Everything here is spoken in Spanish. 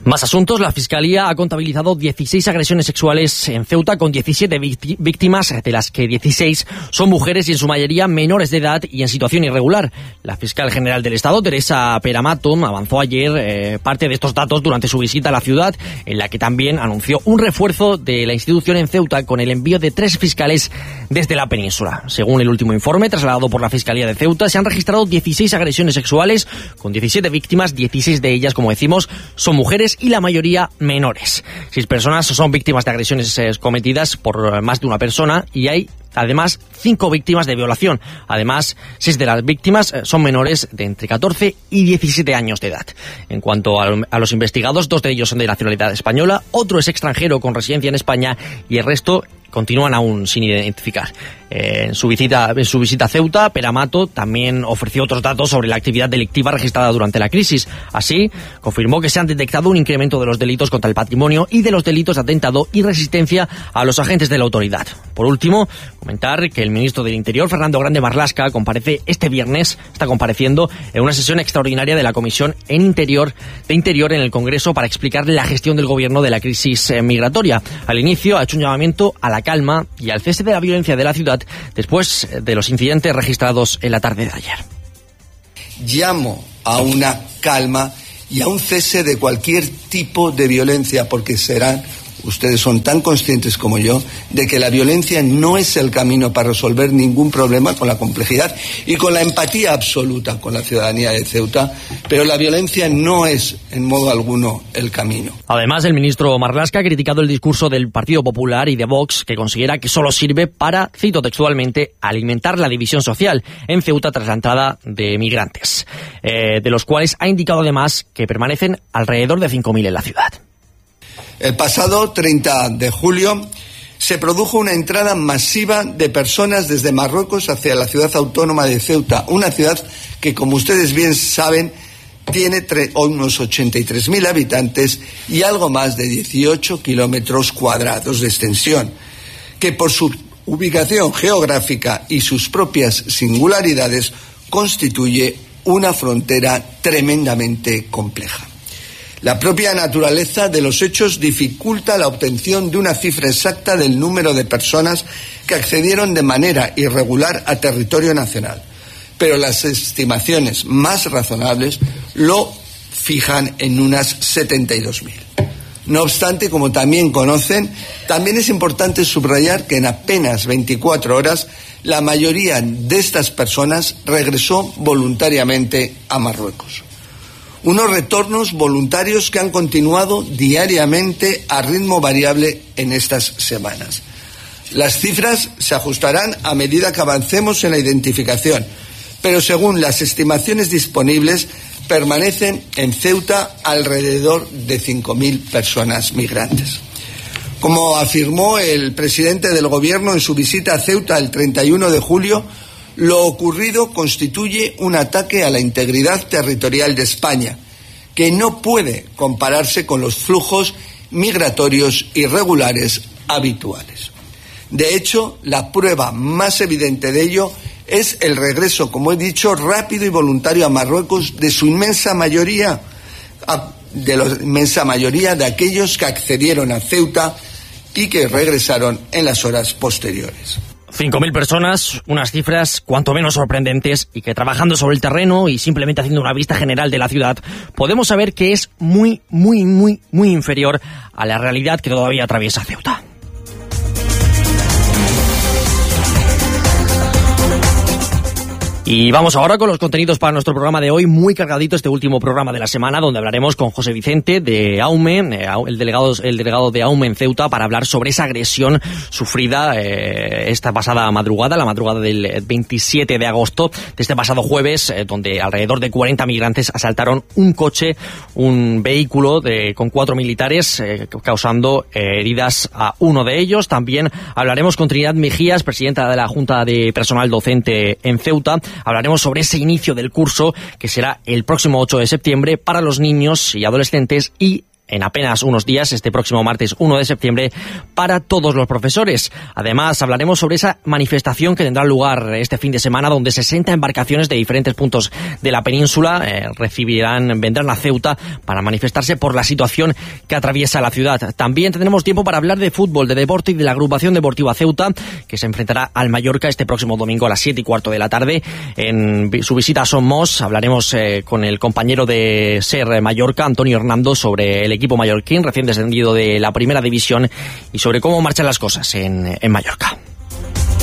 Más asuntos. La Fiscalía ha contabilizado 16 agresiones sexuales en Ceuta con 17 víctimas, de las que 16 son mujeres y en su mayoría menores de edad y en situación irregular. La fiscal general del Estado, Teresa Peramato, avanzó ayer parte de estos datos durante su visita a la ciudad, en la que también anunció un refuerzo de la institución en Ceuta con el envío de 3 fiscales desde la península. Según el último informe trasladado por la Fiscalía de Ceuta, se han registrado 16 agresiones sexuales con 17 víctimas, 16 de ellas, como decimos, son mujeres y la mayoría menores. 6 personas son víctimas de agresiones cometidas por más de una persona y hay además 5 víctimas de violación. Además, 6 de las víctimas son menores de entre 14 y 17 años de edad. En cuanto a los investigados, 2 de ellos son de nacionalidad española, otro es extranjero con residencia en España y el resto continúan aún sin identificar. En su visita a Ceuta, Peramato también ofreció otros datos sobre la actividad delictiva registrada durante la crisis. Así, confirmó que se han detectado un incremento de los delitos contra el patrimonio y de los delitos de atentado y resistencia a los agentes de la autoridad. Por último, comentar que el ministro del Interior, Fernando Grande Marlaska, comparece este viernes, está compareciendo en una sesión extraordinaria de la Comisión de Interior en el Congreso para explicar la gestión del gobierno de la crisis migratoria. Al inicio ha hecho un llamamiento a la calma y al cese de la violencia de la ciudad después de los incidentes registrados en la tarde de ayer. Llamo a una calma y a un cese de cualquier tipo de violencia, porque ustedes son tan conscientes como yo de que la violencia no es el camino para resolver ningún problema, con la complejidad y con la empatía absoluta con la ciudadanía de Ceuta, pero la violencia no es en modo alguno el camino. Además, el ministro Marlaska ha criticado el discurso del Partido Popular y de Vox, que considera que solo sirve para, cito textualmente, alimentar la división social en Ceuta tras la entrada de migrantes, de los cuales ha indicado además que permanecen alrededor de 5.000 en la ciudad. El pasado 30 de julio se produjo una entrada masiva de personas desde Marruecos hacia la ciudad autónoma de Ceuta, una ciudad que, como ustedes bien saben, tiene unos 83.000 habitantes y algo más de 18 kilómetros cuadrados de extensión, que por su ubicación geográfica y sus propias singularidades constituye una frontera tremendamente compleja. La propia naturaleza de los hechos dificulta la obtención de una cifra exacta del número de personas que accedieron de manera irregular a territorio nacional, pero las estimaciones más razonables lo fijan en unas 72.000. No obstante, como también conocen, también es importante subrayar que en apenas 24 horas la mayoría de estas personas regresó voluntariamente a Marruecos. Unos retornos voluntarios que han continuado diariamente a ritmo variable en estas semanas. Las cifras se ajustarán a medida que avancemos en la identificación, pero según las estimaciones disponibles, permanecen en Ceuta alrededor de 5.000 personas migrantes. Como afirmó el presidente del Gobierno en su visita a Ceuta el 31 de julio, lo ocurrido constituye un ataque a la integridad territorial de España, que no puede compararse con los flujos migratorios irregulares habituales. De hecho, la prueba más evidente de ello es el regreso, como he dicho, rápido y voluntario a Marruecos de su inmensa mayoría, de aquellos que accedieron a Ceuta y que regresaron en las horas posteriores. 5.000 personas, unas cifras cuanto menos sorprendentes y que trabajando sobre el terreno y simplemente haciendo una vista general de la ciudad podemos saber que es muy inferior a la realidad que todavía atraviesa Ceuta. Y vamos ahora con los contenidos para nuestro programa de hoy, muy cargadito este último programa de la semana, donde hablaremos con José Vicente de Aume, el delegado de Aume en Ceuta, para hablar sobre esa agresión sufrida esta pasada madrugada, la madrugada del 27 de agosto de este pasado jueves, donde alrededor de 40 migrantes asaltaron un coche, un vehículo con 4 militares, causando heridas a uno de ellos. También hablaremos con Trinidad Mejías, presidenta de la Junta de Personal Docente en Ceuta. Hablaremos sobre ese inicio del curso que será el próximo 8 de septiembre para los niños y adolescentes y en apenas unos días, este próximo martes 1 de septiembre, para todos los profesores. Además, hablaremos sobre esa manifestación que tendrá lugar este fin de semana, donde 60 embarcaciones de diferentes puntos de la península vendrán a Ceuta para manifestarse por la situación que atraviesa la ciudad. También tendremos tiempo para hablar de fútbol, de deporte y de la agrupación deportiva Ceuta, que se enfrentará al Mallorca este próximo domingo a las 7:15 de la tarde. En su visita a Somos hablaremos con el compañero de SER Mallorca, Antonio Hernando, sobre el equipo mallorquín recién descendido de la primera división y sobre cómo marchan las cosas en Mallorca.